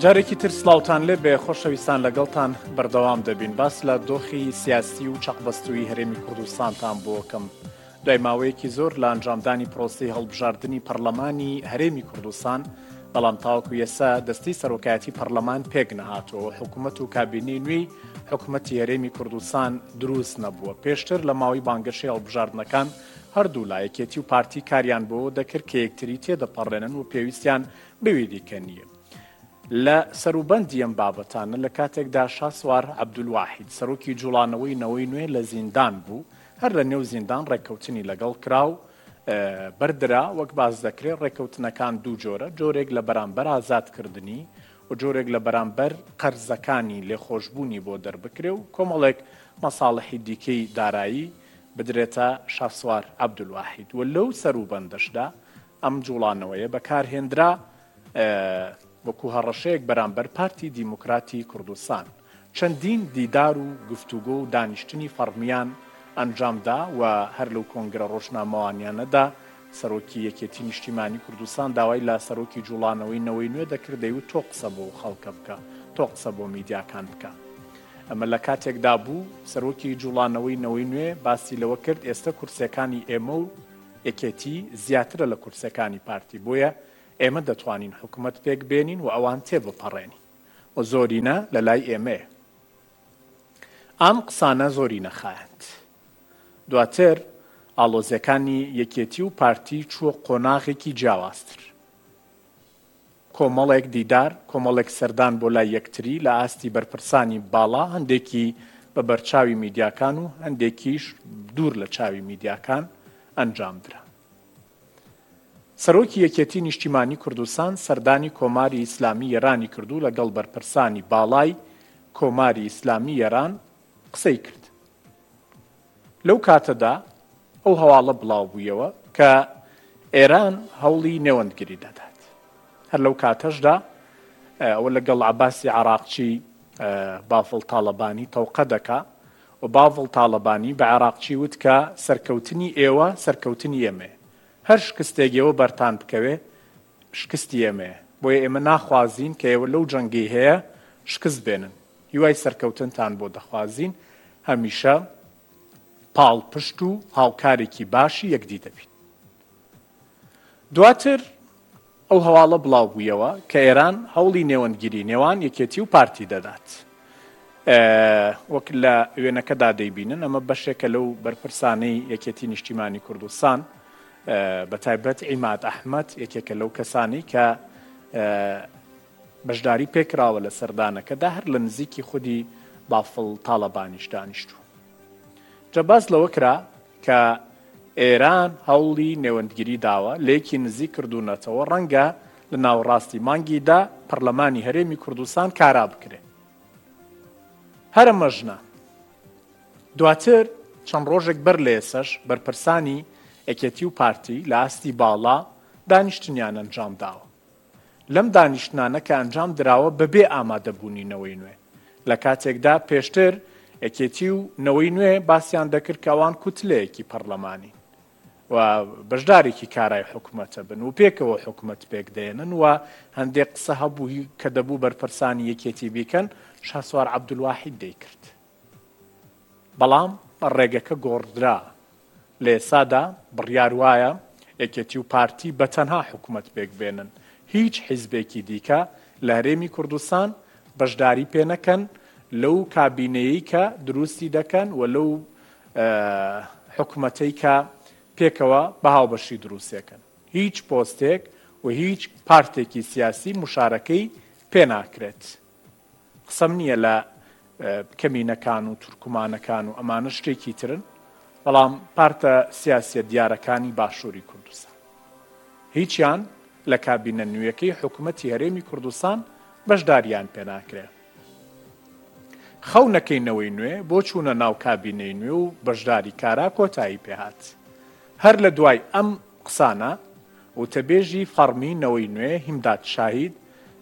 جارێکی تر سلااوان لێ بێ خۆشەویستان لەگەڵتان بەردەوام دەبین باس لە دۆخی سیاسی و چەقبەستووی هەرێمی کوردستانتان بۆکەم. دوای ماوەیەکی زۆر لە ئەنجامدانی پرۆسی هەڵبژاردننی پەرلەمانی هەرێمی کوردستان، بەڵام تاوەکو یەسا دەستی سەرۆکایەتی پەرلەمان پێک نەهاتەوە، حکوومەت و کابینەی نوێی حکوومەتی هەرێمی کوردستان دروست نەبووە. پێشتر لە ماوەی بانگەشەی هەڵبژاردنەکان هەردوو لایەکێتی و پارتی کاریان بۆ دەکرد کە یەکتری تێدەپەڕێنن و پێویستیان بەوێ دیکە نییە. لە سەروبەندی ئەم بابەتانە لە کاتێکدا شاسوار عەبدولواحید سەرۆکی جوڵانەوەی نەوەی نوێ لە زیندان بوو، هەر لە نێو زیندان ڕێککەوتنی لەگەڵ کرا و بەردرا. وەک باز دەکرێت ڕێککەوتنەکان دوو جۆرە، جۆرێک لە بەرامبەر ئازادکردنی و جۆرێک لە بەرامبەر قەرزەکانی لێخۆشببوونی بۆ دەربکرێ و کۆمەڵێک مەساڵحی دیکەی دارایی بدرێتە شاسوار عەبدولواحید. و لەو سەروبەندەشدا ئەم جوڵانەوەیە بەکارهێنرا وەکو هەڕەشەیەک بەرامبەر پارتی دیموکراتی کوردستان. چەندین دیدار و گفتوگۆ و دانیشتنی فەرمیان ئەنجامدا و هەر لەو کۆنگرە ڕۆژنامەوانیانەدا سەرۆکی یەکێتی نیشتیمانی کوردستان داوای لا سەرۆکی جوڵانەوەی نەوەی نوێ دەکرد دەیوت تۆ قسە بۆ خەڵکە بکە، تۆ قسە بۆ میدیاکان بکە. ئەمە لە کاتێکدا بوو سەرۆکی جوڵانەوەی نەوەی نوێ باسی لەوە کرد ئێستا کورسەکانی ئێمە و یەکێتی زیاترە لە کورسەکانی پارتی، بۆیە ئێمە دەتوانین حکوومەت پێک بێنین و ئەوان تێبپەڕێنی و زۆرینە لە لای ئێمەیە. ئەم قسانە زۆری نەخایەند. دواتر ئاڵۆزیەکانی یەکێتی و پارتی چووە قۆناغێکی جیاوازتر. کۆمەڵێک دیدار، کۆمەڵێک سەردان بۆ لای یەکتری لە ئاستی بەرپرسانی باڵا، هەندێکی بە بەرچاوی میدیاکان و هەندێکیش دوور لە چاوی میدیاکان ئەنجامدرا. سەرۆکی یەکێتی نیشتیمانی کوردستان سەردانی کۆماری ئیسلامی ئێرانی کردو لەگەڵ بەرپرسانی باڵای کۆماری ئیسلامی ئێران قسەی کرد. لەو کاتەدا ئەو هەواڵە بڵاو بوویەوە کە ئێران هەوڵی نێوەندگری دەدات. هەر لەو کاتەشدا ئەوە لەگەڵ عەباسی عراقچی بافڵ تاڵەبانی تەوقە دەکا و بافڵ تاڵەبانی بە عراقچی وت کە سەرکەوتنی ئێوە سەرکەوتنی ئێمەیە، هەر شکستێکەوە بەرتان بکەوێ شکستی ئێمەیە، بۆیە ئێمە ناخوازین کە ئێوە لەو جەنگەی هەیە شکست بێنن، هیوای سەرکەوتنتان بۆ دەخوازین، هەمیشە پاڵ پشت و هاوکارێکی باشی یەکدی دەبین. دواتر ئەو هەواڵە بڵاو بوویەوە کە ئێران هەوڵی نێوەندگیری نێوان یەکێتی و پارتی دەدات. وەک لە وێنەکەدا دەیبینن ئەمە بەشێکە لەو بەرپرسانەی یەکێتی نیشتیمانی کوردستان، بەتایبەت عیماد ئەحمەد یەکێکە لەو کەسانی کە بەشداری پێکراوە لە سەردانەکەدا، هەر لە نزیکی خودی بافڵ تاڵەبانیش دانیشتووە. جەباز لەوە کرا کە ئێران هەوڵی نێوەندگیری داوە، لێکی نزیک کردوونەتەوە ڕەنگە لە ناوەڕاستی مانگیدا پەرلەمانی هەرێمی کوردستان کارا بکرێ. هەرە مەژنە. دواتر چەند ڕۆژێک بەر لە ئێسەش بەرپرسانی یەکێتی و پارتی لە ئاستی باڵا دانیشتنیان ئەنجام داوە. لەم دانیشتنانە کە ئەنجام دراوە بەبێ ئامادەبوونی نەوەی نوێ. لە کاتێکدا پێشتر یەکێتی و نەوەی نوێ باسییان دەکرد کە ئەوان کوتلەیەکی پەرلەمانی و بەشدارێکی کارای حکوومەتە بن و پێکەوە حکوومەت پێک دێنن و هەندێک قسە هەبوو کە دەبوو بەرپرسانی یەکێتی بیکەن شاسوار عەبدولواحید دەیکرد. بەڵام ڕێگەکە گۆڕدرا. لە ئێسادا بڕیار وایە یەکێتی و پارتی بەتەنها حکوومەت پێک بێنن، هیچ حیزبێکی دیکە لە هەرێمی کوردستان بەشداری پێ نەکەن لەو کابینەیەی کە دروستی دەکەن و لەو حکوومەتەی کە پێکەوە بەهاوبەشی دروستەکەن. هیچ پۆستێک و هیچ پارتێکی سیاسی مشارەکەی پێ ناکرێت. قسەم نییە لە کەمینەکان و تورکمانەکان و ئەمانە شتێکی ترن، بەڵام پارتە سیاسیە دیارەکانی باشووری کوردستان هیچیان لە کابینە نوێیەکەی حکوومەتی هەرێمی کوردستان بەشداریان پێ ناکرێت. خەونەکەینەوەی نوێ بۆ چوونە ناو کابینەی نوێ و بەشداری کارا کۆتایی پێهات. هەر لە دوای ئەم قسانە وتەبێژی فەرمینەوەی نوێ هیمداد شاهید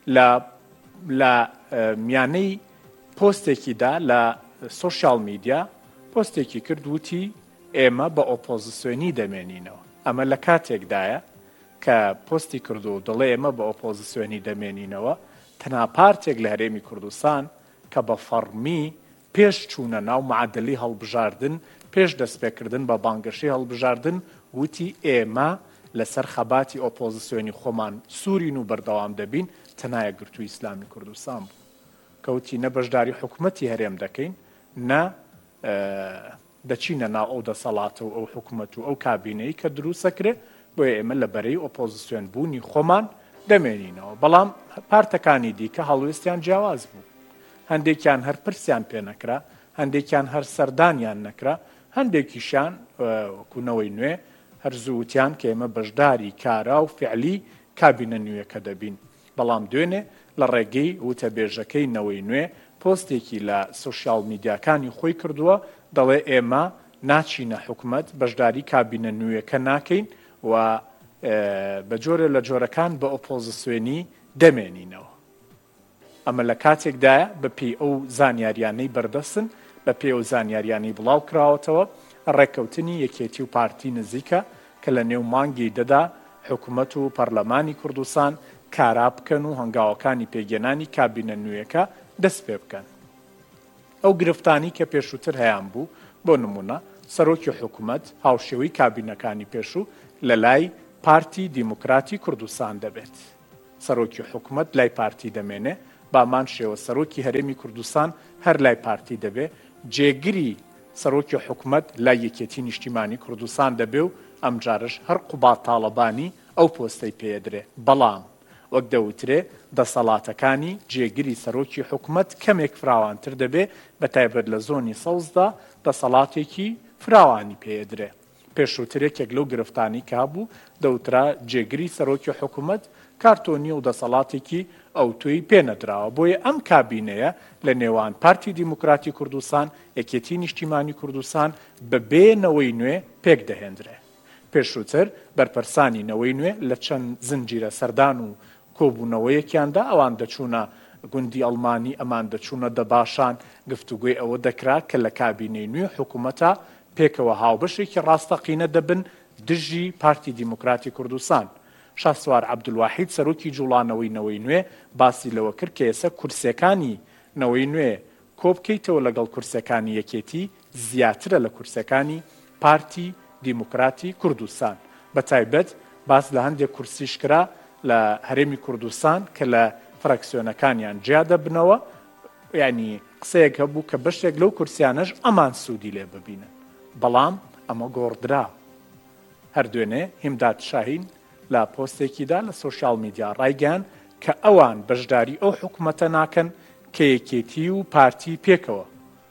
لە میانەی پۆستێکیدا لە سۆشیال میدیا پۆستێکی کرد وتی ئێمە بە ئۆپۆزیسیۆنی دەمێنینەوە. ئەمە لە کاتێکدایە کە پۆستی کردو و دڵێ ئێمە بە ئۆپۆزیسیۆنی دەمێنینەوە تەنها پارتێک لە هەرێمی کوردستان کە بە فەڕمی پێش چوونە ناو معادلی هەڵبژاردن پێش دەستپێکردن بە بانگەشەی هەڵبژاردن وتی ئێمە لەسەر خەباتی ئۆپۆزیسیۆنی خۆمان سوورین و بەردەوام دەبین تەنها یەکگرتووی ئیسلامی کوردستان بوو کەوتی نە بەشداری حکوومەتی هەرێم دەکەین نە دەچینە ناو ئەو دەسەڵاتە و ئەو حکوومەت و ئەو کابینەی کە دروستەکرێ بۆیە ئێمە لە بەرەی ئۆپۆزیسیۆن بوونی خۆمان دەمێنینەوە بەڵام پارتەکانی دیکە هەڵوێستیان جیاواز بوو هەندێکیان هەر پرسیان پێ نەکرا هەندێکیان هەر سەردانیان نەکرا هەندێکیشیان وەکوونەوەی نوێ هەر زووتیان کە ئێمە بەشداری کارا و فعلی کابینە نوێیەکە دەبین بەڵام دوێنێ لە ڕێگەی وتەبێژەکەی نەوەی نوێ پۆستێکی لە سوشیال میدیاکانی خۆی کردووە دەڵێ ئێمە ناچینە حکوومەت بەشداری کابینە نوێیەکە ناکەین و بە جۆرە لە جۆرەکان بە ئۆپۆزیسیۆنی دەمێنینەوە ئەمە لە کاتێکدایە بەپێی ئەو زانیاریانەی بەردەستن بەپێی ئەو زانیاریانەی بڵاو کراوەتەوە ڕێککەوتنی یەکێتی و پارتی نزیکە کە لە نێو مانگی دەدا حکوومەت و پەرلەمانی کوردستان کارا بکەن و هەنگاوەکانی پێگەنانی کابینە نوێیەکە دەست پێ بکەن ئەو گرفتانی کە پێشووتر هەیان بوو بۆ نمونە سەرۆکی حکوومەت هاوشێوەی کابینەکانی پێشوو لە لای پارتی دیموکراتی کوردستان دەبێت سەرۆکی حکوومەت لای پارتی دەمێنێ بامان شێوە سەرۆکی هەرێمی کوردستان هەر لای پارتی دەبێ جێگری سەرۆکی حکوومەت لای یەکێتی نیشتیمانی کوردستان دەبێ و ئەم جارش هەر قوبات تاڵەبانی ئەو پۆستەی پێدرێ بەڵام وەک دەوترێ دەسەڵاتەکانی جێگری سەرۆکی حکوومەت کەمێک فراوانتر دەبێ بە تایبەت لە زۆنی سەوزدا دەسەڵاتێکی فراوانی پێدرێ پێشووترێکێک لەو گرفتانی کابوو دەوترا جێگری سەرۆکی حکوومەت کارتۆنی و دەسەڵاتێکی ئەوتۆی پێنەدراوە بۆیە ئەم کابینەیە لە نێوان پارتی دیموکراتی کوردستان یەکێتی نیشتیمانی کوردستان بەبێنەوەی نوێ پێک دەهێنرێ پێشووتر بەرپەرسانی نەوەی نوێ لە چەند زنجیرە سەردان و کۆبوونەوەیەکیاندا ئەوان دەچوونە گوندی ئەڵمانی ئەمان دەچوونە دەباشان گفتوگوی ئەوە دەکرا کە لە کابینەی نوێ حکوومەتە پێکەوە هاوبەشێکی ڕاستەقینە دەبن دژی پارتی دیموکراتی کوردستان شاسوار عەبدولواحید سەرۆکی جوڵانەوەی نەوەی نوێ باسی لەوە کرد کە ئێستا کورسەکانی نەوەی نوێ کۆبکەیتەوە لەگەڵ کورسەکانی یەکێتی زیاترە لە کورسەکانی پارتی دیموکراتی کوردستان بە تایبەت باس لە هەندێک کورسیش کرا لە هەرێمی کوردستان کە لە فراکسیۆنەکانیان جیا دەبنەوە یعنی قسەیەک هەبوو کە بەشێک لەو کورسیانەش ئەمان سوودی لێ ببینن بەڵام ئەمە گۆڕدرا هەردوێنێ هیمداد شاهین لە پۆستێکیدا لە سۆشیال میدیا ڕایگەیان کە ئەوان بەشداری ئەو حکوومەتە ناکەن کە یەکێتی و پارتی پێکەوە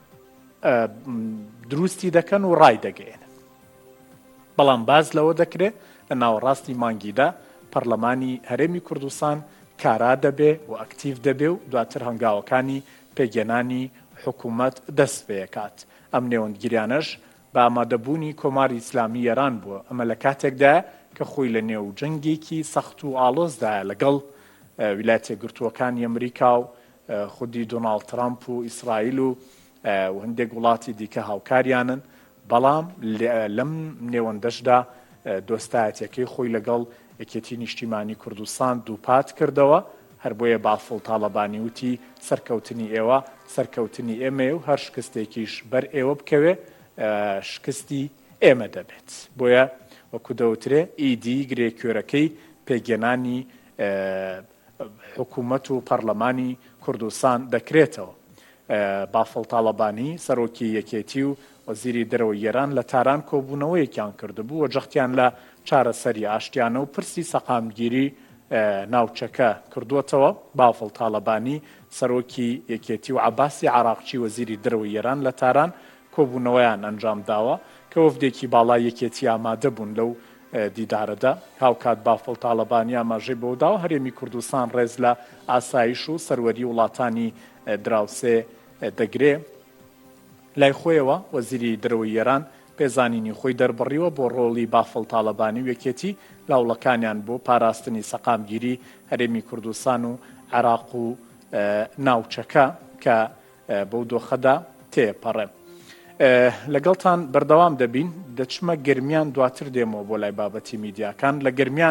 دروستی دەکەن و ڕای دەگەێنن بەڵام باز لەوە دەکرێت لە ناوەڕاستی مانگیدا پەرلەمانی هەرێمی کوردستان کارا دەبێ و ئەکتیڤ دەبێ و دواتر هەنگاوەکانی پێگەنانی حکوومەت دەست پێکات ئەم نێوەندگیریانەش بە ئامادەبوونی کۆماری ئیسلامی ئێران بووە ئەمە لە کاتێکدا کە خۆی لە نێو جەنگێکی سەخت و ئاڵۆزدایە لەگەڵ ویلایەتە گرتووەکانی ئەمریکا و خودی دۆناڵد ترامپ و ئیسرائیل و هەندێک وڵاتی دیکە هاوکاریانن بەڵام لەم نێوەندەشدا دۆستایەتەکەی خۆی لەگەڵ یەکێتی نیشتیمانی کوردستان دووپات کردەوە هەر بۆیە بافڵ تاڵەبانی وتی سەرکەوتنی ئێوە سەرکەوتنی ئێمە و هەر شکستێکیش بەر ئێوە بکەوێ شکستی ئێمە دەبێت بۆیە وەکو دەوترێ ئیدی گرێکوێرەکەی پێگەنانی حکوومەت و پەرلەمانی کوردستان دەکرێتەوە بافڵ تاڵەبانی سەرۆکی یەکێتی و وەزیری دەرەوەی ئێران لە تاران کۆبوونەوەیەکیان کردبوو و جەختیان لە چارەسەری ئاشتیانە و پرسی سەقامگیری ناوچەکە کردووەتەوە بافڵ تاڵەبانی سەرۆکی یەکێتی و عەباسی عراقچی وەزیری دەرەوەی ئێران لە تاران کۆبوونەوەیان ئەنجام داوە کە وەفدێکی باڵای یەکێتی ئامادە بوون لەو دیدارەدا هاوکات بافڵ تاڵەبانی ئاماژەی بۆ داوە هەرێمی کوردستان ڕێز لە ئاسایش و سەروەری وڵاتانی دراوسێ دەگرێ لای خۆیەوە وەزیری دەرەوەی ئێران پێزانینی خۆی دەربڕیوە بۆ ڕۆڵی بافڵ تاڵەبانی و یەکێتی لاوڵەکانیان بۆ پاراستنی سەقامگیری هەرێمی کوردستان و عێراق و ناوچەکە کە بەو دۆخەدا تێپەڕێ لەگەڵتان بەردەوام دەبین دەچمە گرمیان دواتر دێمەوە بۆ لای بابەتی میدیاکان لە گرمیان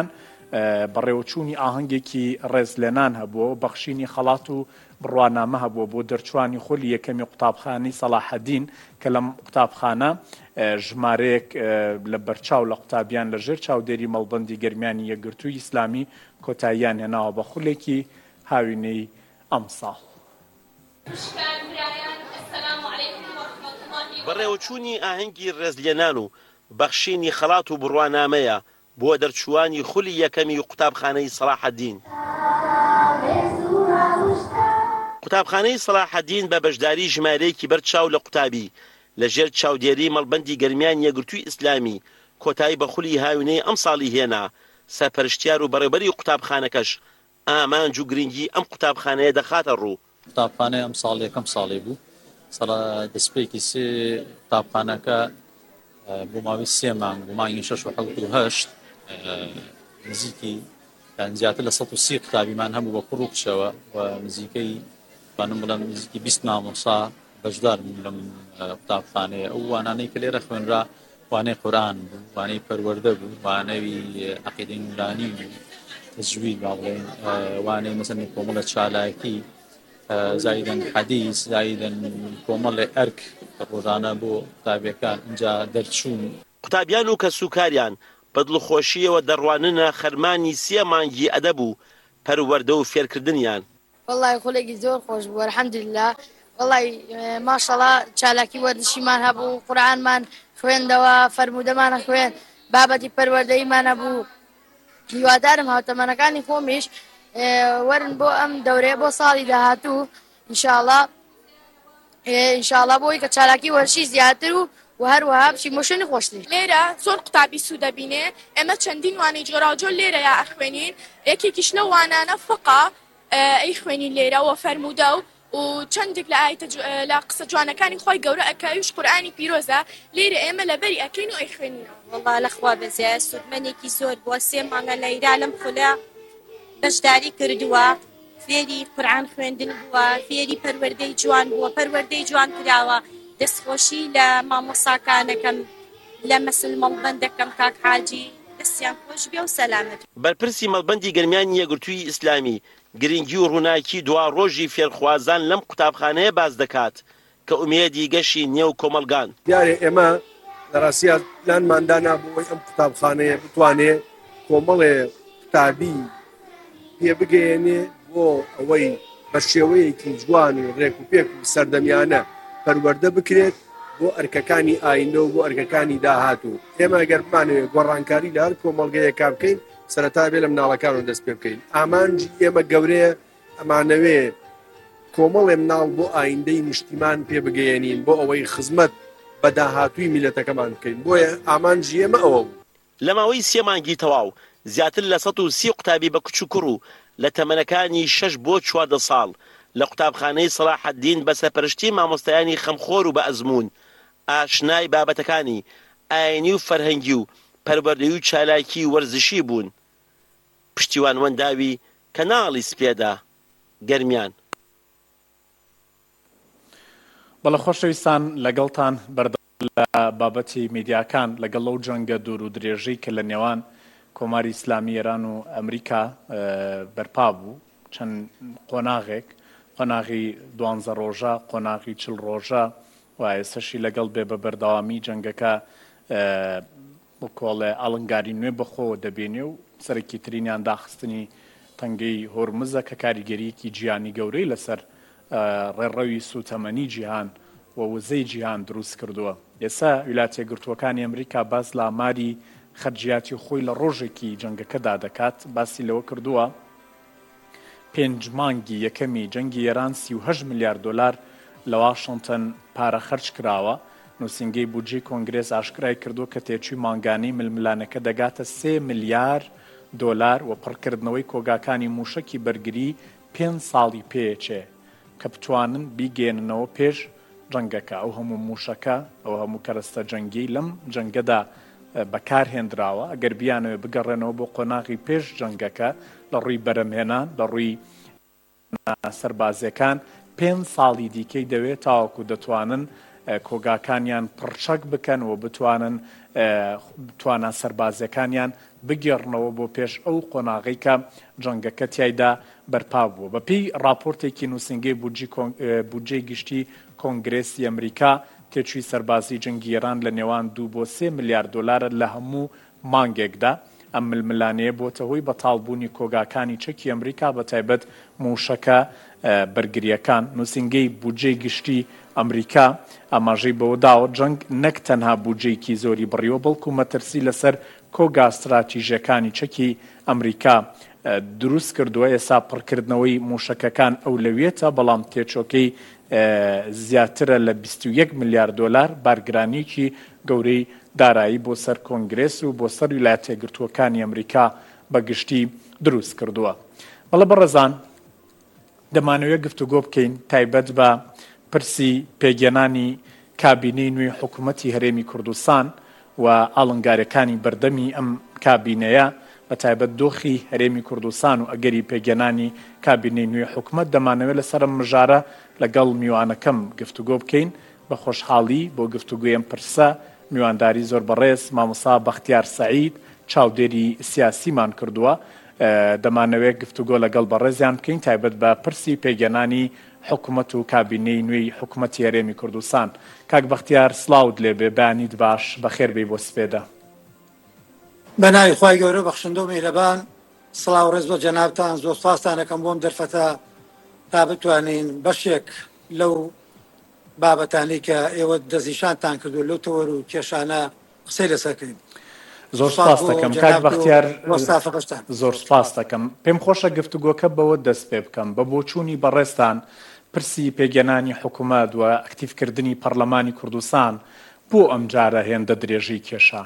بەڕێوەچوونی ئاهەنگێکی ڕێزلێنان هەبووە و بەخشینی خەڵات و بڕوانامە هەبووە بۆ دەرچوانی خۆلی یەکەمی قوتابخانەی سەلاحەدین کە لەم قوتابخانە ژمارەیەک لە بەرچاو لە قوتابیان لەژێر چاودێری مەڵبەندی گەرمیانی یەکگرتووی ئیسلامی کۆتاییان هێناوە بە خولێکی هاوینەی ئەم ساڵ. بەڕێوەچوونی ئاهەنگی ڕێزلێنان و بەخشینی خەڵات و بڕوانامەیە بۆ دەرچوانی خولی یەکەمی قوتابخانەی سەلاحەدین. قوتابخانەی سەلاحەدین بە بەشداری ژمارەیەکی بەرچاو لە قوتابی لەژێر چاودێری مەڵبەندی گەرمیان یەکگرتووی ئیسلامی کۆتایی بە خولی هاوینەی ئەم ساڵی هێنا. سەرپەرشتیار و بەڕێوەبەری قوتابخانەکەش ئامانج و گرنگی ئەم قوتابخانەیە دەخاتە ڕوو. قوتابخانەی ئەم ساڵ یەکەم ساڵی بوو. دەستپێکی سێ قوتابخانەکە بۆ ماوەی 3 مانگ بۆ مانگی 6 و 7 و 8 نزیکی زیاتر لە 130 قوتابیمان هەبوو بە کوڕ و کچەوە و نزیکەی بانم بڵێم نزیکی 20 مامۆستا بەشدار بوون لەم قوتابخانەیە. ئەو وانانەی کە لێرە خوێنرا وانەی قورئان بوو، وانەی پەروەردە بوو، وانەی عەقیدەی نورانی بوو، تەجوید با بڵێن، وانەی مەسەڵەن کۆمەڵە چالاکی، زایدەن حەدیث، زایدەن کۆمەڵێ ئەرک ڕۆژانە بۆ قوتابیەکان اینجا دەرچوون. قوتابیان و کەسوکاریان بە دڵخۆشیەوە دەڕواننە خەرمانی 3 مانگی ئەدەب و پەروەردە و فێرکردنیان. وەڵڵای خولێکی زۆر خۆش بوو ئەلحەمدوللا. وەڵڵای ماشەڵڵا چالاکی وەرزشیمان هەبوو، قورئانمان خوێندەوە، فەرموودەمانە خوێن، بابەتی پەروەردەییمان هەبوو. هیوادارم هاوتەمەنەکانی خۆمیش وەرن بۆ ئەم دەورەیە بۆ ساڵی داهاتوو ئینشاءڵڵا بۆی کە چالاکی وەرزشی زیاتر و هەروەها بچین بۆ شوێنی خۆشتر. لێرە زۆر قوتابی سوودەبینێ، ئێمە چەندین وانەی جۆراوجۆر لێرەیە ئەخوێنین. یەکێکیش لە وانانە فقا ئەی خوێنین لێرە و فەرموودە و چەندێک لە قسە جوانەکانی خۆی گەورە ئەکەویش قورئانی پیرۆزە لێرە ئێمە لەبەری ئەکەین و ئەی خوێنینەوە. وەڵڵا لەخوا بەزایە سوودمەنێکی زۆر بووە. 3 مانگە لەیرا لەم خولە بەشداری کردووە، فێری قورئان خوێندن بووە، فێری پەروەردەی جوان بووە، پەروەردەی جوان کراوە. دەستخۆشی لە مامۆساکانەکەم لە مەسل مەڵبەندەکەم کاک حاجی دەستیان خۆش بێ و سەلامەت. بەرپرسی مەڵبەندی گەرمیانی یەکگرتووی ئیسلامی گرنگی و ڕووناکی دوا ڕۆژی فێرخوازان لەم قوتابخانەیە باز دەکات کە ئومێدی گەشی نێو کۆمەلگان. دیارێ ئێمە لە ڕاستیە پلانماندانا بۆی ئەم قوتابخانەیە بتوانێت کۆمەڵێ قوتابی پێ بگەێنێ بۆ ئەوەی بە شێوەیەکی جوان و ڕێک و پێک و سەردەمیانە پەروەردە بکرێت بۆ ئەرکەکانی ئایندە و بۆ ئەرکەکانی داهاتوو. ئێمە ئەگەر بمانەوێت گۆڕانکاری لە هەر کۆمەڵگەیەکا بکەین سەرەتا بێ لە مناڵەکانەوە دەست پێ بکەین. ئامانجی ئێمە گەورەیە ئەمانەوێت کۆمەڵێ مناڵ بۆ ئایندەی نیشتیمان پێ بگەێنین بۆ ئەوەی خزمەت بە داهاتووی میلەتەکەمان بکەین. بۆیە ئامانجی ئێمە ئەوە بوو. لە ماوەی 3 مانگی تەواو زیاتر لە 130 قوتابی بە کچ و کوڕ و لە تەمەنەکانی 6 بۆ 14 ساڵ لە قوتابخانەی سەلاحەدین بە سەرپەرشتی مامۆستایانی خەمخۆر و بە ئەزموون ئاشنای بابەتەکانی ئاینی و فەرهەنگی و پەروەردەیی و چالاکی وەرزشی بوون. پشتیوان وەنداوی کەناڵی سپێدا گەرمیان. بەڵە خۆشەویستان لەگەڵتان بەردەوام لە بابەتی میدیاکان لەگەڵ ئەو جەنگە دوور و درێژەی کە لە نێوان کۆماری ئیسلامی ئێران و ئەمریکا بەرپا بوو. چەند قۆناغی 12 ڕۆژە، قۆناغی 40 ڕۆژە و ئێستاشی لەگەڵ بێ بە بەردەوامی جەنگەکە بۆ کۆڵێ ئاڵنگاری نوێ بەخۆ دەبێنێ و سەرەکی ترینیان داخستنی تەنگەی هۆرمزە کە کاریگەریەکی جیهانی گەورەی لەسەر ڕێڕەوی سوتەمەنی جیهان و وزەی جیهان دروست کردووە. ئێستا ویلایەتە یەکگرتووەکانی ئەمریکا باس لە ئاماری خەرجیاتی خۆی لە ڕۆژێکی جەنگەکەدا دەکات. باسی لەوە کردووە 5 مانگی یەکەمی جەنگی ئێران 38 میلیارد دلار لە واشنگتن پارە خەرج کراوە. نووسینگەی بودجێی کۆنگرێس ئاشکرای کردووە کە تێچووی مانگانەی ململانەکە دەگاتە 3 میلیارد دلار و پڕکردنەوەی کۆگاکانی موشکی بەرگری 5 ساڵی پێچێ کە بتوانن بیگێننەوە پێش جەنگەکە. ئەو هەموو موشەکە، ئەو هەموو کەرەستە جەنگی لەم جەنگەدا بەکارهێنراوە. ئەگەر بیانەوێ بگەڕێنەوە بۆ قۆناغی پێش جەنگەکە لە ڕووی بەرەمهێنان، لە ڕووی سەربازیەکان 5 ساڵی دیکەی دەوێت تاوەکو دەتوانن کۆگاکانیان پڕچەک بکەن و بتوانن سەربازیەکانیان بگێڕنەوە بۆ پێش ئەو قۆناغی کە جەنگەکە تیایدا بەرپا بووە. بەپێی راپۆرتێکی نووسنگەی بودجەی گشتی کۆنگرێسی ئەمریکا تێچووی سەربازی جەنگی ئێران لە نێوان 2 بۆ 3 ملیارد دۆلارە لە هەموو مانگێکدا. ئەم ململانەیە بۆتە هۆی بەتاڵبوونی کۆگاکانی چەکی ئەمریکا بەتایبەت موشەکە بەرگریەکان. نووسنگەی بودجەی گشتی ئەمریکا ئاماژەی بەوە داوە جەنگ نەک تەنها بودجەیەکی زۆری بڕیوە بەڵکو مەترسی لەسەر کۆگا استراتیژیەکانی چەکی ئەمریکا دروست کردووە. ئێستا پڕکردنەوەی موشەکەکان ئەولەویەتە، بەڵام تێچۆکەی زیاترە لە 21 ملیارد دۆلار بارگرانیکی گەورەی دارایی بۆ سەر کۆنگرێس و بۆ سەر ویلایەتە یەکگرتووەکانی ئەمریکا بەگشتی دروست کردووە. بەڵێ بەڕێزان، دەمانەوێت گفتوگۆ بکەین تایبەت بە پرسی پێگەێنانی کابینەی نوێی حکوومەتی هەرێمی کوردستان و ئاڵنگارەکانی بەردەمی ئەم کابینەیە بە تایبەت دۆخی هەرێمی کوردستان و ئەگەری پێگەێنانی کابینەی نوێی حکوومەت دەمانەوێت لەسەر ئەم مژارە لەگەڵ میوانەکەم گفتوگۆ بکەین. بە خۆشحاڵی بۆ گفتوگوی ئەم پرسە میوانداری زۆر بەڕێز مامۆستا بەختیار سەعید چاودێری سیاسیمان کردووە. دەمانەوێت گفتوگۆ لەگەڵ بەڕێزیان بکەین تایبەت بە پرسی پێگەێنانی حکوومەت و کابینەی نوێی حکوومەتی هەرێمی کوردستان. کاک بەختیار سڵاوت لێبێ، بەیانیت باش، بەخێر بێی بۆ سپێدە. بە ناوی خوای گەورە بەخشندە و میهرەبان، سڵاو ڕێز بۆ جەنابتان، زۆر سپاستان دەکەم بۆم دەرفەتە تا بتوانین بەشێک لەو بابەتانی کە ئێوە دەستنیشانتان کردو لەو تەوەر و کێشانە قسەی لەسەرکەین. زۆر سپاس دەکەم کاک بەختیار، زۆر سپاس دەکەم. پێم خۆشە گفتوگۆکە بەوە دەست پێ بکەم بە بۆچوونی بەڕێستان پرسی پێگەێنانی حکوومەت و ئەکتیڤکردنی پەرلەمانی کوردستان بۆ ئەم جارە هێندە درێژی کێشا.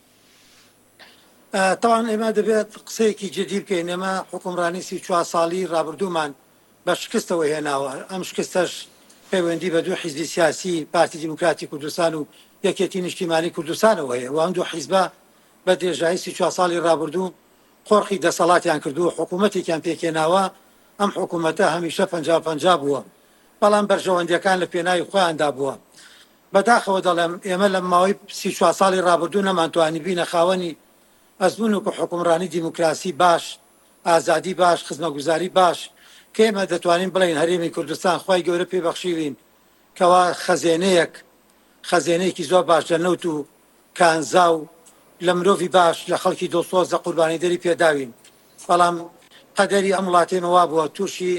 تاوان ئێمە دەبێت قسەیەکی جدی بکەین. ئێمە حکومڕانی 34 ساڵی ڕابردوومان بە شکستەوە هێناوە. ئەم شکستەش پەیوەندی بە دوو حیزبی سیاسی، پارتی دیموکراتی کوردستان و یەکێتی نیشتیمانی کوردستانەوە هەیە و ئەم دوو حیزبە بە درێژایی 34 ساڵی ڕابردوو قۆرخی دەسەڵاتیان کردو، حکوومەتێکیان پێکێناوە. ئەم حکوومەتە هەمیشە 50-50 بووە، بەڵام بەرژەوەندیەکان لە پێناوی خۆیاندا بووە. بەداخەوە دەڵێم ئێمە لە ماوەی 34 ساڵی ڕابردوو نەمانتوانی بینە خاوەنی ئەزمون و حکومڕانی دیموکراسی باش، ئازادی باش، خزمەتگوزاری باش کە ئێمە دەتوانین بڵین هەرێمی کوردستان خی گەورە پێبەخشیوین کەوا خەزێنەیەکی زۆر باش لە نەوت و کانزا و لە مرۆڤی باش لە خەڵکی دڵسۆز لە قوربانی دەری پێداوین. بەڵام قەدەری ئەم وڵاتێمەوا بووە تووشی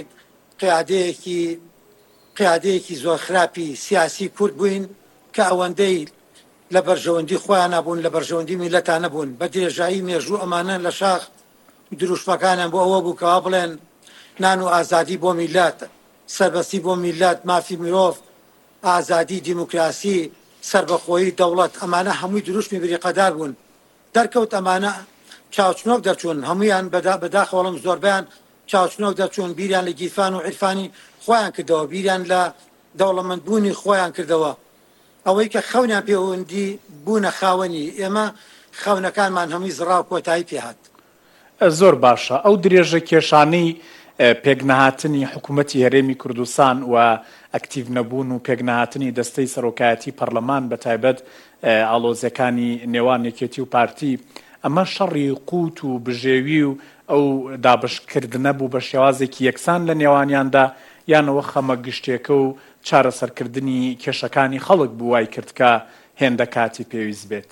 قیادەیەکی زۆر خراپی سیاسی کورد بووین کە ئەوەندەی لە بەرژەوەندی خۆیان نەبوون، لە بەرژەوەندی میلەتان نەبوون. بە درێژایی مێژوو ئەمانە لە شاخ دروشمەکانیان بۆ ئەوە بوو کەوا بڵێن نان و ئازادی بۆ میلەت، سەربەستی بۆ میلەت، مافی مرۆڤ، ئازادی، دیموکراسی، سربەخۆیی دەوڵەت، ئەمانە هەمووی دروشمی بریقەدار بوون. دەرکەوت ئەمانە چاوچنۆک دەرچوون، هەمویان بەداخەوەڵم زۆربیان چاوچنۆک دەرچوون، بیریان لە گیرفان و عیرفانی خۆیان کردەوە، بیریان لە دەوڵەمەندبوونی خۆیان کردەوە. ئەوەی کە خەونیان پەیوەندی بوونە خاوەنی ئێمە خەونەکانمان هەمووی زڕاو کۆتایی پێهات. زۆر باشە. ئەو درێژە کێشانەی پێکنەهاتنی حکوومەتی هەرێمی کوردستان و ئەکتیڤ نەبوون و پێکنەهاتنی دەستەی سەرۆکایەتی پەرلەمان بە تایبەت ئاڵۆزەکانی نێوان یەکێتی و پارتی، ئەمە شەڕی قوت و بژێوی و ئەو دابشکردنە بوو بە شێوازێکی یەکسان لە نێوانیاندا، یانەوە خەمە گشتێکە و چارەسەرکردنی کێشەکانی خەڵک بوو وای کرد کە هێندە کاتی پێویست بێت.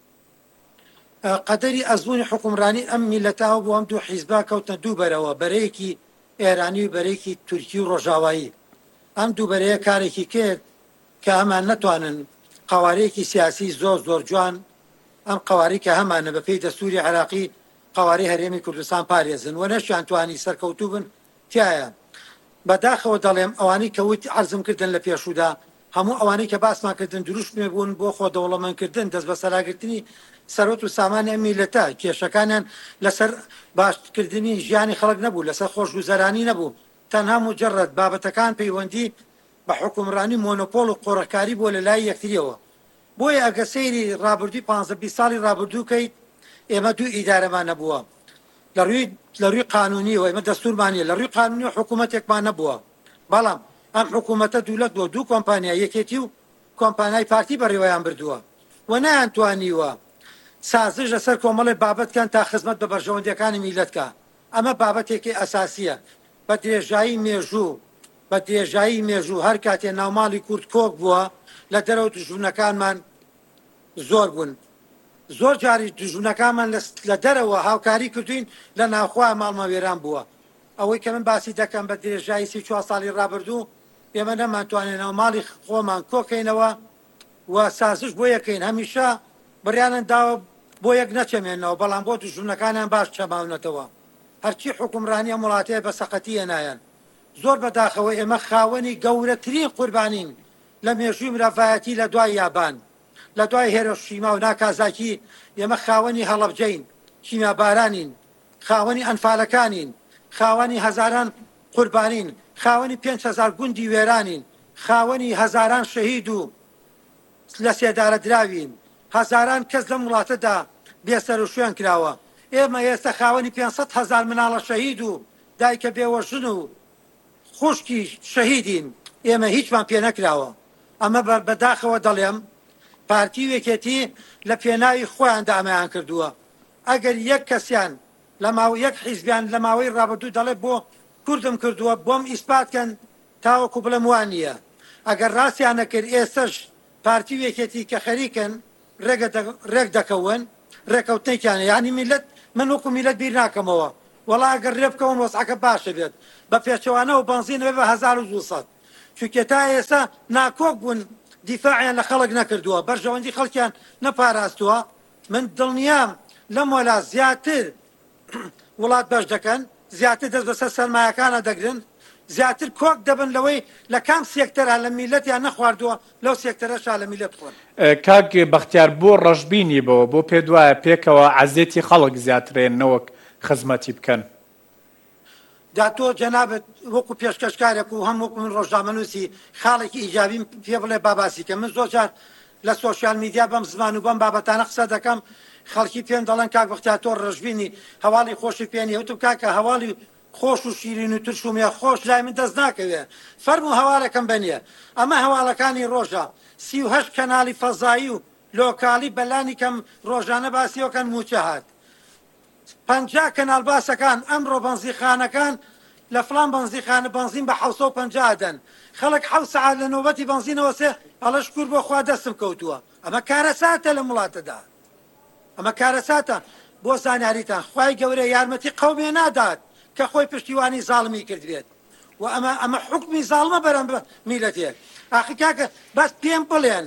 قەدەری ئەزموونی حکومڕانی ئەم میلەتاوە بۆ ئەم دوو حیزبا کەوتە دوو بەرەوە، بەرەیەکی ئێرانی و بەرەیەکی تورکی و ڕۆژاوایی. ئەم دوو بەرەیە کارێکی کرد کە ئەمان نەتوانن قوارەیەکی سیاسی زۆر جوان، ئەم قواری کە هەمانە بە پێی دەستوری عراقی قواری هەرێمی کوردستان پارێزن و نەشیان توانی سەرکەوتوو بن تایە. بەداخەوە دەڵێم ئەوانەی کەوت عەرزم کردن لە پێشودا، هەموو ئەوانەی کە باسمان کردن دروشمێ بوون بۆ خۆ دەوڵەمەندکردن، دەست بە سەراگرتنی سەرۆت و سامانی میلەتە. کێشەکانیان لەسەر باشکردنی ژیانی خەڵک نەبوو، لەسەر خۆشگوزەرانی نەبوو، تەنها مجرد بابەتەکان پەیوەندی بە حکومڕانی مۆنۆپۆل و قۆڕەکاری بۆ لە لای یەکتریەوە. بۆیە ئەگە سەیری ڕابردووی 15 ساڵی ڕابردووکەیت، ئێمە دوو ئیدارەمان نەبووە لە ڕووی قانونیەوە، ئێمە دەستورمانیە لە ڕووی قانونی حکوومەتێکمان نەبووە. بەڵام ئەم حکوومەتە دوولەت بۆ دوو کۆمپانیا، یەکێتی و کۆمپانیای پارتی بەڕێوەیان بردووە و نەیانتوانیوە سازش لەسەر کۆمەڵی بابەتکان تا خزمەت بە بەرژەوەندەکانی میلەتکە. ئەمە بابەتێکی ئەساسیە. بە درێژایی مێژوو هەر کاتێ ناوماڵی کورد کۆک بووە لە دەرەوە دژمنەکانمان زۆر بوون. زۆر جاری دژمنەکانمان لە دەرەوە هاوکاری کردوین لە ناوخوا ماڵمەوێران بووە. ئەوەی کە من باسی دەکەم بە درێژایی 34 ساڵی ڕابردوو ئێمە نەمانتوانێت ناوماڵی خۆمان کۆکەینەوە و سازش بۆ یەکەین. هەمیشە بڕیانن داوە بۆ یەک نەچەمێنەوە، بەڵام بۆ دژمنەکانیان باش چەماونەتەوە. هەرچی حکومڕانیە وڵاتەیە بە سەقەتی هێنایەن. زۆر بەداخەوە ئێمە خاوەنی گەورەترین قوربانین لە مێژووی مرافایەتی لە دوای یابان، لە دوای هێرۆشیما و ناکازاکی. ئێمە خاوەنی هەڵەبجەین، کیمیابارانین، خاوەنی ئەنفالەکانین، خاوەنی هەزاران قوربانین، خاوەنی 5,000 گوندی وێرانین، خاوەنی هەزاران شەهید و لە سێدارە دراوین، هەزاران کەس لەم وڵاتەدا بێسەر و شوێن کراوە. ئێمە ئێستا خاوەنی 500,000 مناڵە شەهید و دایکە بێوەژن و خوشکی شەهیدین. ئێمە هیچمان پێ نەکراوە. ئەمە بەداخەوە دەڵێم پارتی وێکێتی لە پێناوی خۆیان دامەیان کردووە. ئەگەر یەک کەسیان یەک حیزبیان لە ماوەی ڕابردوو دەڵێ بۆ کوردم کردووە بۆم ئیسپاتکەن تاوەکو بڵم وان نییە. ئەگەر ڕاستیان نەکرد ئێستش پارتی وێکێتی کە خەریکن ڕێک دەکەون ڕێکەوتنێکیانە. یعنی میلەت من وەکو میلەت بیر ناکەمەوە، وەڵا ئەگەر ڕێ بکەون وەسعەکە باشە بێت بە پێچەوانەوە بەنزینەوە بە 1200. چونکە تا ئێستا ناکۆک بوون دیفاعیان لە خەڵک نەکردووە، بەرژەوەندی خەڵکیان نەپاراستووە. من دڵنیام لەم وەلا زیاتر وڵات بەش دەکەن، زیاتر دەست بەسەر سەرمایەکانە دەگرن، زیاتر کۆک دەبن لەوەی لە کام سێکتەرە لە میلەتیان نەخواردووە لەو سێکتەرەشا لە میلەت خۆن. کاک بەختیار بۆ ڕەشبینی بەوە بۆ پێ دوایە پێکەوە عەزێتی خەڵک زیاترێن نەوەک خزمەتی بکەن. دا تۆ جەنابەت وەکو پێشکەشکارێک و هەم وەکو من ڕۆژنامەنووسی خاڵێکی ئیجابی پێ بڵێ باباسی کە من زۆر جار لە سۆشیال میدیا بەم زمان و بەم بابەتانە قسە دەکەم. خەڵکی پێم دەڵێن کاک بەختیار تۆ ڕەشبینی هەواڵی خۆشی پێنی وتم کاکە هەواڵی خۆش و شیرین و ترش و مێ خۆش لای من دەست ناکەوێ، فەرم و هەواڵەکەم بەنیە. ئەمە هەواڵەکانی ڕۆژە 38 کەناڵی فەزایی و لۆکالی بەلانی کەم ڕۆژانە باسیەکەن موچە هات 50 کەناڵ باسەکان ئەمڕۆ بەنزیخانەکان لە فلان بەنزیخانە بەنزین بە 750 دەن. خەڵک 7 ساعات لە نۆبەتی بەنزینەوە سێ ئەڵە شکور بۆ خوا دەستم کەوتووە. ئەمە کارەساتە لە وڵاتەدا، ئەمە کارەساتە. بۆ زانیاریتان خوای گەورە یارمەتی قەومێ نادات کە خۆی پشتیوانی زاڵمی کردوێت و ئەمە حکمی زاڵمە بەرەم بە میلەتێک. ئاخی کاکە بەس پێم بڵێن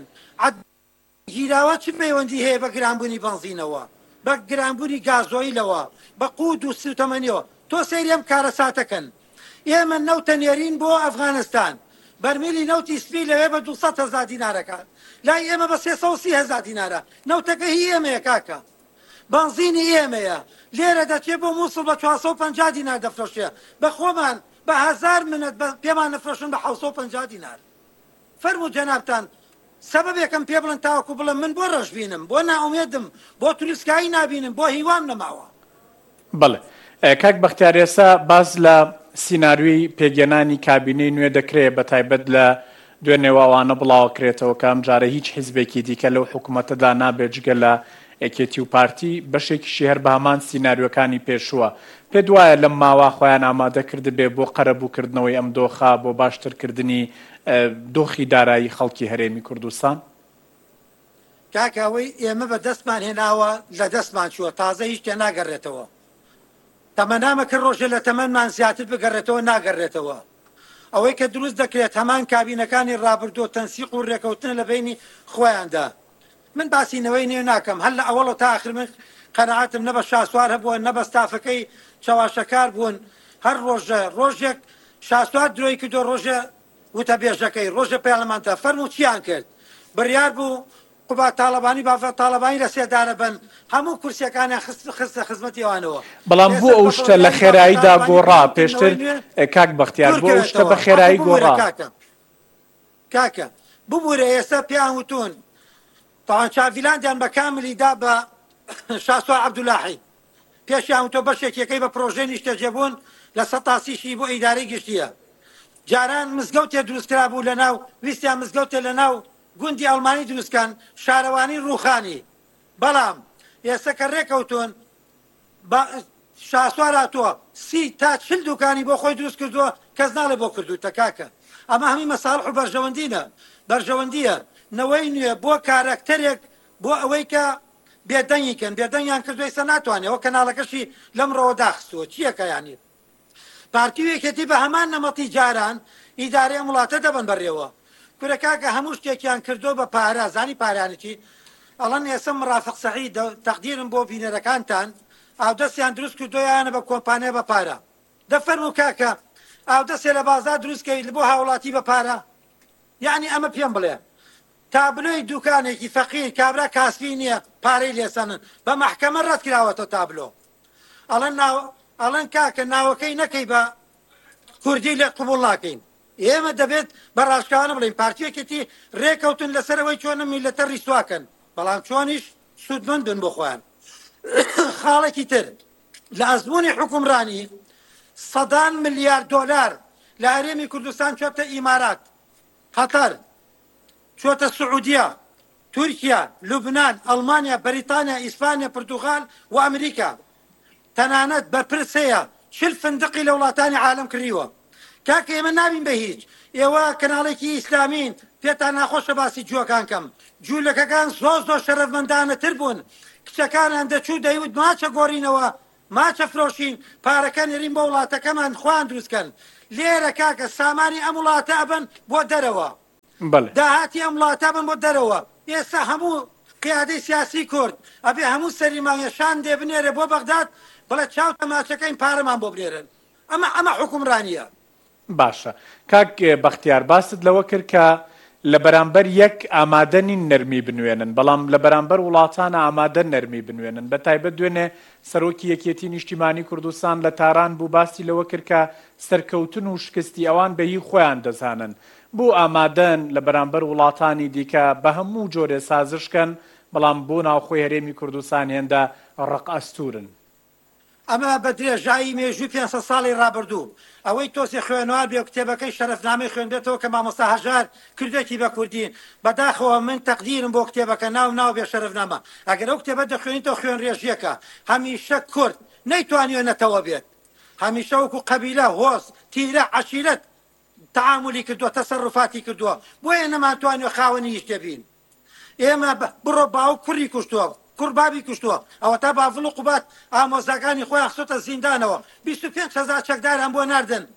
گیراوە چ پەیوەندی هەیە بە گرانبوونی بەنزینەوە، بە گرانبوونی گازۆیلەوە، بە قوود و سوتەمەنیەوە. تۆ سەیرێم کارەساتەکەن. ئێمە نەوتە نێرین بۆ ئەفغانستان، بەرمیلی نەوتی سپی لەوێ بە 200,000 دینارەکان، لای ئێمە بە 330,000 دینارە. نەوتەکە هی ئێمەیە کاکە، بەنزینی ئێمەیە. لێرە دەچێت بۆ مووسڵ بە 450 دینار دەفرۆشێ، بە خۆمان بە 1000 منەت پێمان نەفرۆشن بە 750 دینار. فەرموو جەنابتان سەبەبێکم پێ بڵن تاوەکو بڵم من بۆ ڕەشبینم، بۆ ناومێدم، بۆ توریستکایی نابینم، بۆ هیوام نەماوە. بەڵێ کاک بەختیار ئێستا باز لە سیناریۆی پێگەێنانی کابینەی نوێ دەکرێت بە تایبەت لە دوێنێواوانە بڵاوکرێتەوە کە ئەم جارە هیچ حیزبێکی دیکە لەو حکوومەتەدا نابێت جگە لە ئەکێتی و پارتی بەشێکیشی هەر بە هەمان سیناریۆکانی پێشووە. پێ دوایە لەم ماوە خۆیان ئامادە کرد بێ بۆ قەرەبووکردنەوەی ئەم دۆخە بۆ باشترکردنی دۆخی دارایی خەڵکی هەرێمی کوردستان. کاکەوەی ئێمە بە دەستمان هێناوە لە دەستمان چووە، تازە هیچ تێ ناگەڕێتەوە. تەمەنامەکە ڕۆژە لە تەمەنمان زیاتر بگەڕێتەوە ناگەڕێتەوە. ئەوەی کە دروست دەکرێت هەمان کابینەکانی ڕابردووە تەنسیق و ڕێکەوتن لە بینی خۆیاندا. من باسینەوەی نێو ناکەم، هەر لە ئەوڵە تا آخر من قەنەعەتم نە بە شاسوار هەبووە نە بە ستافەکەی چاواشەکار بوون. هەر ڕۆژێک شاسوار درۆی کردو، ڕۆژە وتە بێژەکەی، ڕۆژە پەیڵەمانتە فەرموو چیان کرد؟ بڕیار بوو قوبا تاالبانی بافە تاالبانی لە سێدارە بن، هەموو کورسەکانیان خستە خزمەتی ئەوانەوە. بەڵام بۆ ئەو شتە لە خێراییدا گۆڕا پێشتر کاک بەختیار بۆ ئەو شتە بە خێرایی گۆڕا. کاکە ببوورە ئێستا پێیان وتون تاوان چاڤیلاندیان بە کاملی دا بە شاسوار عەبدولاحی، پێشیان وتۆ بەشێکەکەی بە پرۆژەی نیشتەجێبوون لە سەتاسیشی بۆ ئیدارەی گشتیە. جاران مزگەوتێ دروستکرا بوو لە ناو ویستیان مزگەوتێ لە ناو گوندی ئەڵمانی دروستکان، شارەوانی ڕووخانی. بەڵام ئێستا کە ڕێکەوتۆن شاسوار هاتووە 30 تا 40 دوکانی بۆ خۆی دروست کردووە کەس ناڵێ بۆ کردوتە کاکە ئەمە هەمی مەساڵح و بەرژەوەندیە نەوەی نوێ بۆ کارکتەرێک بۆ ئەوەی کە بێدەنگیکەن بێدەنگیان کردووە ئێستا ناتوانێت ئەوە کەناڵەکەشی لەمڕەوە داخستووە چیەکە یانی پارتی وێکێتی بە هەمان نەمەتی جاران ئیدارەی وڵاتە دەبن بەڕێوە کورە کاکە هەموو شتێکیان کردو بە پارە زانی پارانێکی ئەڵەن ئێستا مرافق سەعید تەقدیرم بۆ بینەرەکانتان ئاودەستیان دروست کردویانە بە کۆمپانیا بە پارە دەفەرموو کاکە ئاودەستێ لە بازار دروستکەیت بۆ هاوڵاتی بە پارە یعنی ئەمە پێم بڵێ تابلۆی دوکانێکی فەقیر کابرا کاسبی نییە پارەی لێسەنن بە مەحکەمە ڕەت کراوەتە تابلۆ ئەڵەن کاکە ناوەکەی نەکەی بە کوردی لێ قبوڵ ناکەین ئێمە دەبێت بە ڕاشکانە بڵین پارتیەکێتی ڕێکەوتن لەسەرەوەی چۆنە میلەتە ڕیسواکەن بەڵام چۆنیش سوودمەند بن بۆ خۆیان خاڵێکی تر لە ئەزموونی حکومڕانی 100 ملیارد دۆلار لە هەرێمی کوردستان چۆتە ئیمارات قەتەر چۆتە سعودیا تورکیا لوبنان ئەڵمانیا بەریتانیا ئیسپانیا پرتوغال و ئەمریکا تەنانەت بەرپرس هەیە 40 فندقی لە وڵاتانی عالم کڕیوە کاکە ئێمە نابین بە هیچ ئێوە کەناڵێکی ئیسلامین پێتان ناخۆشە باسی جووەکان کەم جوولەکەکان زۆر شەرەفمەندانەتر بوون کچەکانیان دەچوو دەیوت ماچە گۆڕینەوە ماچە فرۆشین پارەکە نێرین بۆ وڵاتەکەمان خوان دروستکەن لێرە کاکە سامانی ئەم وڵاتە ئەبن بۆ دەرەوە داهاتی ئەم وڵاتە بن بۆ دەرەوە ئێستا هەموو قیادەی سیاسی کورد ئەبێ هەموو سەریمانیەشان دێ بنێرە بۆ بەغداد بڵێ چاو تەماشەکەین پارەمان بۆ بنێرن ئەمە حکومڕانیە باشە کاک بەختیار باست لەوە کرد کە لە بەرامبەر یەک ئامادە نین نەرمی بنوێنن بەڵام لە بەرامبەر وڵاتانە ئامادە نەرمی بنوێنن بە تایبەت دوێنێ سەرۆکی یەکێتی نیشتیمانی کوردستان لە تاران بوو باسی لەوە کرد کە سەرکەوتن و شکستی ئەوان بەهی خۆیان دەزانن بۆ ئامادەن لە بەرامبەر وڵاتانی دیکە بە هەموو جۆرێ سازشکەن بەڵام بۆ ناوخۆی هەرێمی کوردستان هێندە ڕق ئەستورن ئەمە بە درێژایی مێژووی 500 ساڵی ڕابردوو ئەوەی تۆسی خوێنوار بێ کتێبەکەی شەرەفنامەی خوێنبێتەوە کە مامۆستا هەژار کردێکی بە کوردی بەداخەوە من تەقدیرم بۆ کتێبەکە ناو بێ شەرەفنامە ئەگەر ئەو کتێبە دەخوێنیتەوە خوێن ڕێژیەکە هەمیشە کورد نەیتوانیوێنەتەوە بێت هەمیشە وەکو قەبیلە هۆست تیرە عەشیرەت تعاملی کردووە تەسەڕوفاتی کردووە بۆیە نەماتوانیوە خاوەنی هیچ دەبین ئێمە بڕۆ باو کوڕی کوشتووە کوڕبابی کوشتووە ئەوە تا باڤڵ و قوبات ئامۆزاکانی خۆیان خستۆتە زیندانەوە 25,000 چەکداران بۆ ناردن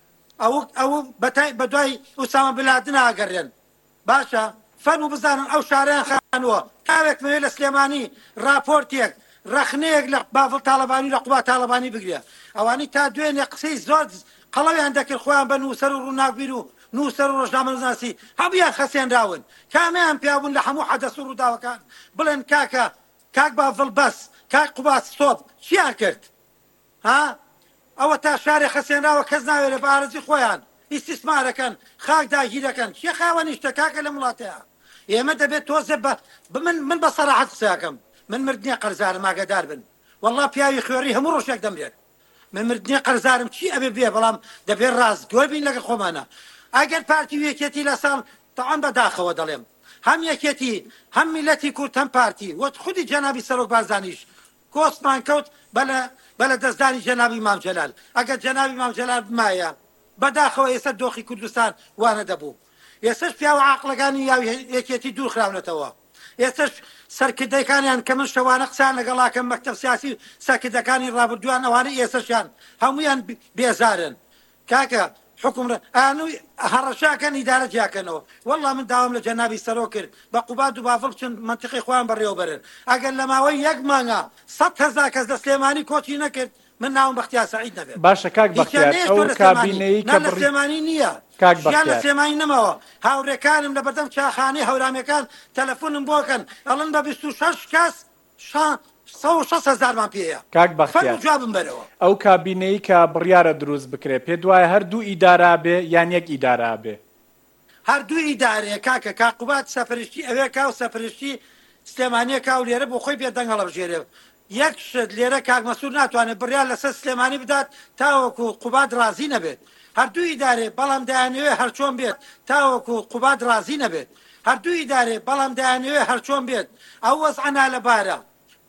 ئەو بە دوای ئوسامە بلادن ئاگەڕێن باشە فەرموو بزانن ئەو شارەیان خانووە کاوێک مەوێ لە سلێمانی راپۆرتێک ڕەخنەیەک لە باڤڵ تاڵەبانی لە قوبات تاڵەبانی بگرێ ئەوانی تا دوێنێ قسەی زۆر قەڵەویان دەکرد خۆیان بە نووسەر و ڕووناکبیر و نووسەر و ڕۆژنامەنووسی هەموویان خەسێنراون کامیان پیابوون لە هەموو حەدەس و ڕووداوەکان بڵێن کاک باڤڵ بەس کاک قوبات ستۆپ چیان کرد ها ئەوە تا شارێ خەسێنراوە کەس ناوێت بە ئارەزی خۆیان ئیسtismarەکەن خاک داگیرەکەن چیە خاوەنیشتە کاکە لە وڵاتەیە ئێمە دەبێت تۆزێ من بە سەراحەت قسەکەم من مردنیە قەرزارم ئاگادار بن والله پیاوی خوێڕی هەموو ڕۆژێک دەمرێت من مردنیە قەرزارم چی ئەبێ بێ بەڵام دەبێت ڕاستگۆ بین لەگەڵ خۆمانە ئەگەر پارتی وێکێتی لە ساڵ تەعام بەداخەوە دەڵێم هەم یەکێتی هەم میلەتی کورد هەم پارتی وەت خودی جەنابی سەرۆک بارزانیش کۆستمان کەوت بەلە دەستدانی جەنابی مام جەلال ئەگەر جەنابی مام جەلال بمایە بەداخەوە ئێستا دۆخی کوردستان وانە دەبوو ئێستش پیاوە عاقڵەکانی یەکێتی دوور خراونەتەوە ئێستش سەرکردەکانیان کە من شەوانە قسان لەگەڵاکەم مەکتەب سیاسی سەرکردەکانی ڕابردووان ئەوانە ئێستشیان هەمویان بێزارن کاکە حکومڕ ئانووی هەڕەشاکەن ئیدارە جیاکەنەوە والله من داوام لە جەنابی سەرۆ کرد بە قوبات و باڤڵ چون منتیقی خۆیان بەڕێوەبەرن ئەگەر لە ماوەی یەک مانگە 100,000 کەس لە سلێمانی کۆچی نەکرد من ناوم بەختیار سەعید نەبێت باشە کاک بەختیار ئەو کابینەی کە لە سلێمانی نییە ژیان لە سلێمانی نەمەوە هاوڕێکانم لە بەردەم چاخانەی هەورامیەکان تەلەفۆنم بۆکەن ئەڵەن بە 26 کەس 160,000مان پێەیە کاک بەختیار جوابم بەرەوە ئەو کابینەی کە بڕیارە دروست بکرێ پێ دوایە هەردوو ئیدارا بێ یان یەک ئیدارا بێ هەردوو ئیدارەیە کاکە کاقوبات سەفرشتی ئەوێ کا و سەفرشتی سلێمانیە کا و لێرە بۆ خۆی بێدەنگەڵە بژێرێ یەک شت لێرە کاک مەسوول ناتوانێت بڕیار لەسەر سلێمانی بدات تاوەکو قوبات ڕازی نەبێت هەردوو ئیدارێ بەڵام دایانەوێ هەرچۆن بێت تاوەکو قوبات ڕازی نەبێت هەردوو ئیدارێ بەڵام دایانەوێ هەرچۆن بێت ئەو وەزعنا لەبارە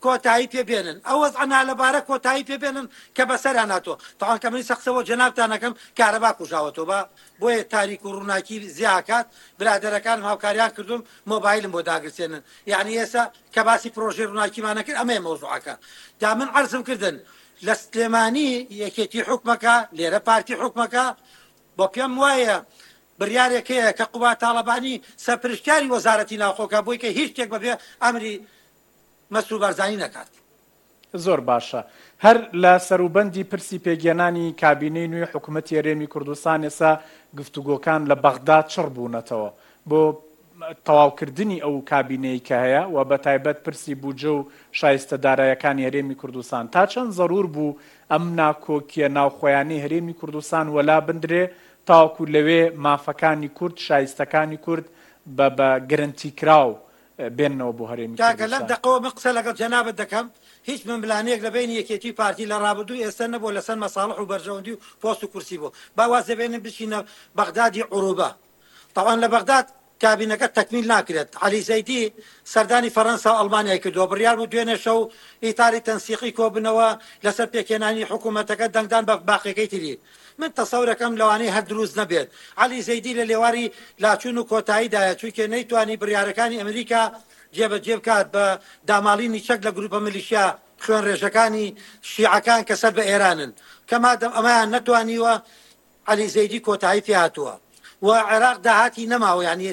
کۆتایی پێبێنن ئەو وەزعنا لەبارە کۆتایی پێبێنن کە بەسەریان هاتووە تاوان کە منی سەقسەوە جەنابتانەکەم کارەبا کوژاوەتەوە بە بۆیە تاریک و ڕووناکی زیاکات برادەرەکانم هاوکاریان کردوم مۆبایلم بۆ داگرسێنن یعنی ئێستا کە باسی پرۆژەی ڕووناکیمانە کرد ئەمەیە مەوزوعەکە دا من عەرزم کردن لە سلێمانی یەکێتی حکومەکە لێرە پارتی حکومەکە بۆ پێم وایە بڕیارێکەیە کە قوبا تاڵەبانی سەرپرشتیاری وەزارەتی ناوخۆکە بۆی کە هیچ شتێک بەبێ ئەمری مەسوول بەرزانی نەکات. زۆر باشە هەر لە سەروبەندی پرسی پێگەێنانی کابینەی نوێی حکوومەتی هەرێمی کوردستان ئێستا گفتوگۆکان لە بەغداد چڕ بوونەتەوە بۆ تەواوکردنی ئەو کابینەی کە هەیە و بە تایبەت پرسی بوجە و شایستەدارایەکانی هەرێمی کوردستان تا چەند زەرور بوو ئەم ناکۆکیە ناوخۆیانەی هەرێمی کوردستان وەلا بندرێ تاوەکو لەوێ مافەکانی کورد شایستەکانی کورد بە گرنتی کراو بێنەوە بۆ هەرێمی کوردستان. لەم دقەوە من قسە لەگەڵ جەنابەت دەکەم هیچ من بلانەیەک لە بینی یەکێتی پارتی لە ڕابردوو ئێستا نەبوو لەسەر مەساڵح و بەرژەوەندی و پۆست و کورسی بوو با وازە بێنن بچینە بەغدادی عروبە تاوان لە بەغداد کابینەکە تەکمیل ناکرێت عەلی زەیدی سەردانی فەڕەنسا و ئەڵمانیای کردووە بڕیار بوو دوێنێ شەو ئیتاری تەنسیقی کۆبنەوە لەسەر پێکێنانی حکوومەتەکە دەنگدان بە باقیەکەی تری من تەسەورەکەم لەوانەیە هەر دروست نەبێت عەلی زەیدی لە لێواری لاچوون و کۆتاییدایە چونکە نەیتوانی بڕیارەکانی ئەمریکا جێبەجێ بکات بە داماڵینی چەک لە گروپە میلیشیا خوێن ڕێژەکانی شیعەکان کە سەر بە ئێرانن کە مادەم ئەمەیان نەتوانیوە عەلی زەیدی کۆتایی پێ هاتووە و عێراق داهاتی نەماوە یعنی